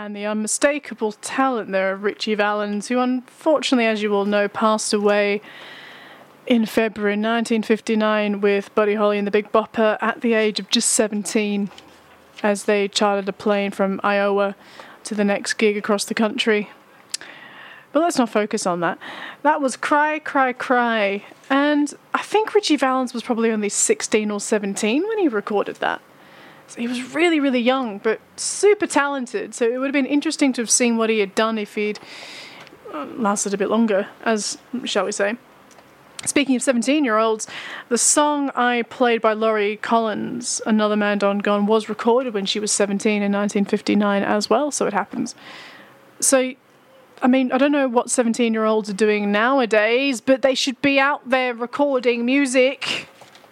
and the unmistakable talent there of Ritchie Valens, who unfortunately, as you all know, passed away in February 1959 with Buddy Holly and the Big Bopper at the age of just 17 as they chartered a plane from Iowa to the next gig across the country. But let's not focus on that. That was Cry, Cry, Cry. And I think Ritchie Valens was probably only 16 or 17 when he recorded that. So he was really, really young, but super talented. So it would have been interesting to have seen what he had done if he'd lasted a bit longer, as shall we say. Speaking of 17-year-olds, the song I played by Laurie Collins, Another Man Done Gone, was recorded when she was 17 in 1959 as well, so it happens. So, I mean, I don't know what 17-year-olds are doing nowadays, but they should be out there recording music.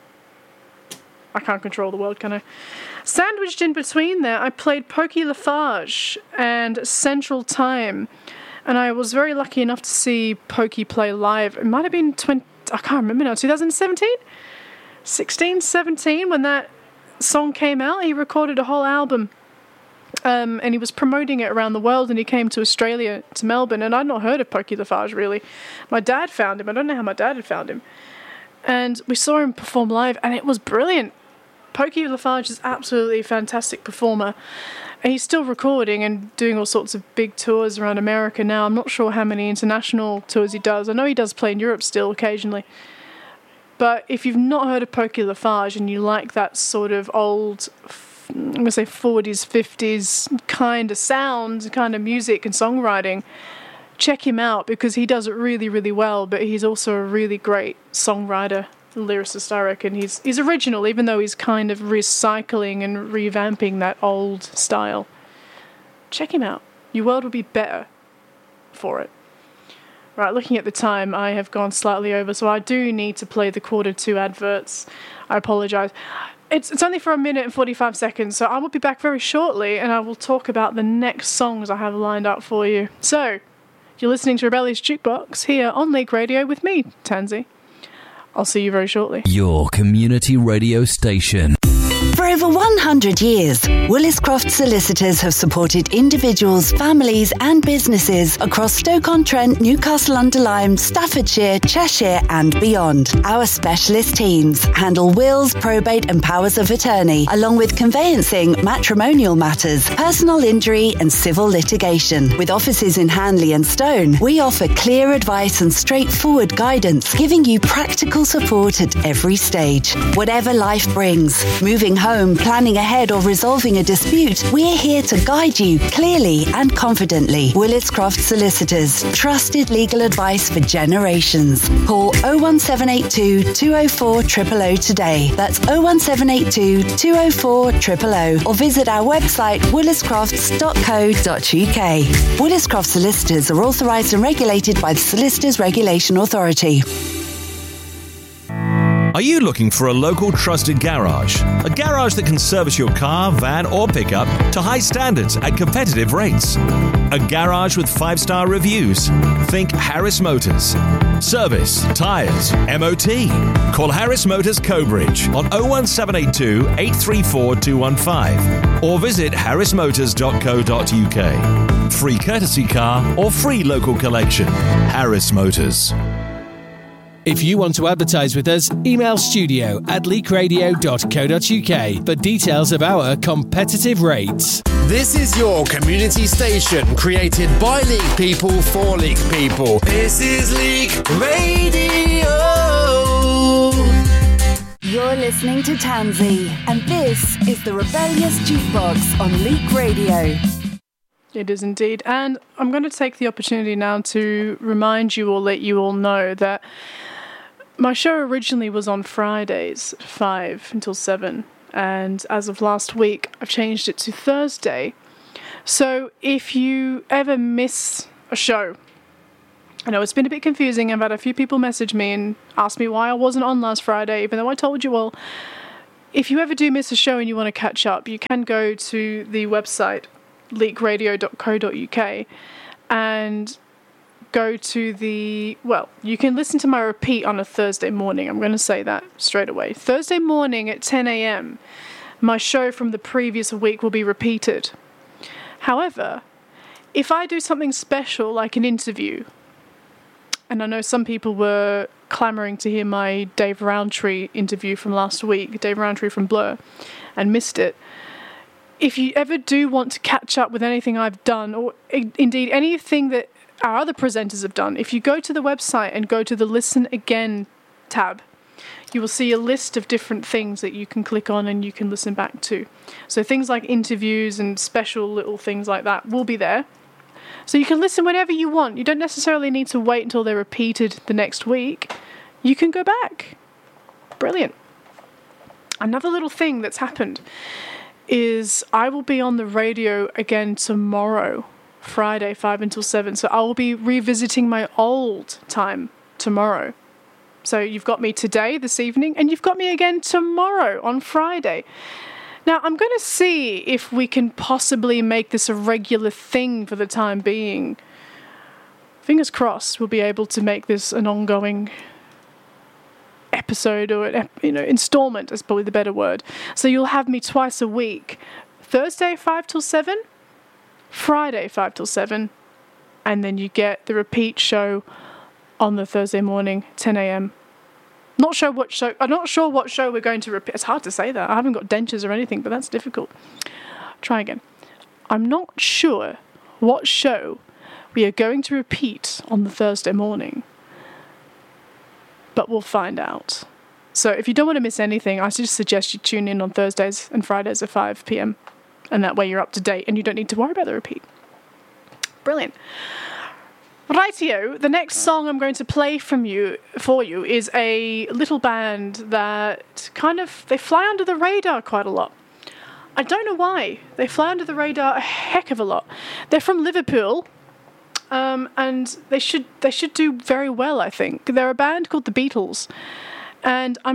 I can't control the world, can I? Sandwiched in between there, I played Pokey Lafarge and Central Time, and I was very lucky enough to see Pokey play live. It might have been I can't remember now, 2017? 16, 17, when that song came out, he recorded a whole album. And he was promoting it around the world, and he came to Australia, to Melbourne, and I'd not heard of Pokey Lafarge, really. My dad found him. I don't know how my dad had found him. And we saw him perform live, and it was brilliant. Pokey Lafarge is absolutely a fantastic performer. And he's still recording and doing all sorts of big tours around America now. I'm not sure how many international tours he does. I know he does play in Europe still occasionally. But if you've not heard of Pokey Lafarge and you like that sort of old, I'm going to say 40s, 50s kind of sound, kind of music and songwriting, check him out because he does it really, really well. But he's also a really great songwriter, lyricist, I reckon. He's original, even though he's kind of recycling and revamping that old style. Check him out. Your world will be better for it. Right, looking at the time, I have gone slightly over, so I do need to play the Q2 adverts. I apologise. It's only for 1 minute and 45 seconds, so I will be back very shortly, and I will talk about the next songs I have lined up for you. So, you're listening to Rebellious Jukebox here on League Radio with me, Tansy. I'll see you very shortly. Your community radio station. For over 100 years, Willis Croft Solicitors have supported individuals, families and businesses across Stoke-on-Trent, Newcastle-under-Lyme, Staffordshire, Cheshire and beyond. Our specialist teams handle wills, probate and powers of attorney, along with conveyancing, matrimonial matters, personal injury and civil litigation. With offices in Hanley and Stone, we offer clear advice and straightforward guidance, giving you practical support at every stage. Whatever life brings, moving home, planning ahead or resolving a dispute, we're here to guide you clearly and confidently. Willis Croft Solicitors, trusted legal advice for generations. Call 01782 204 000 today. That's 01782 204 000 or visit our website williscrofts.co.uk. Willis Croft Solicitors are authorised and regulated by the Solicitors Regulation Authority. Are you looking for a local trusted garage? A garage that can service your car, van or pickup to high standards at competitive rates. A garage with 5-star reviews. Think Harris Motors. Service, tyres, MOT. Call Harris Motors Cobridge on 01782 834 215 or visit harrismotors.co.uk. Free courtesy car or free local collection. Harris Motors. If you want to advertise with us, email studio@leakradio.co.uk for details of our competitive rates. This is your community station, created by League people for League people. This is League Radio. You're listening to Tansy, and this is the Rebellious Jukebox on League Radio. It is indeed. And I'm going to take the opportunity now to remind you or let you all know that my show originally was on Fridays, 5 until 7, and as of last week, I've changed it to Thursday. So if you ever miss a show, I know it's been a bit confusing. I've had a few people message me and ask me why I wasn't on last Friday, even though I told you all. If you ever do miss a show and you want to catch up, you can go to the website, leakradio.co.uk, and go to you can listen to my repeat on a Thursday morning. I'm going to say that straight away. Thursday morning at 10 a.m, my show from the previous week will be repeated. However, if I do something special, like an interview, and I know some people were clamouring to hear my Dave Rowntree interview from last week, Dave Rowntree from Blur, and missed it. If you ever do want to catch up with anything I've done, or indeed anything that our other presenters have done, if you go to the website and go to the Listen Again tab, you will see a list of different things that you can click on and you can listen back to. So things like interviews and special little things like that will be there. So you can listen whenever you want. You don't necessarily need to wait until they're repeated the next week. You can go back. Brilliant. Another little thing that's happened is I will be on the radio again tomorrow, Friday, 5 until 7. So I will be revisiting my old time tomorrow. So you've got me today, this evening, and you've got me again tomorrow on Friday. Now, I'm going to see if we can possibly make this a regular thing for the time being. Fingers crossed we'll be able to make this an ongoing episode, or installment is probably the better word. So you'll have me twice a week. Thursday, 5 till 7. Friday, 5 till 7. And then you get the repeat show on the Thursday morning, 10 a.m. I'm not sure what show we're going to repeat. It's hard to say that. I haven't got dentures or anything, but that's difficult. Try again. I'm not sure what show we are going to repeat on the Thursday morning, but we'll find out. So if you don't want to miss anything, I just suggest you tune in on Thursdays and Fridays at 5 p.m. And that way you're up to date and you don't need to worry about the repeat. Brilliant. Rightio, the next song I'm going to play for you is a little band that they fly under the radar quite a lot. I don't know why. They fly under the radar a heck of a lot. They're from Liverpool, and they should do very well, I think. They're a band called The Beatles, and I'll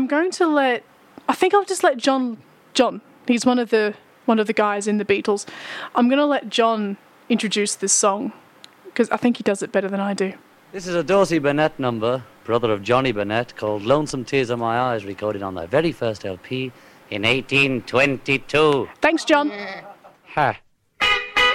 just let John, he's one of the guys in The Beatles. I'm going to let John introduce this song, because I think he does it better than I do. This is a Dorsey Burnett number, brother of Johnny Burnett, called Lonesome Tears in My Eyes, recorded on their very first LP in 1822. Thanks, John. Ha.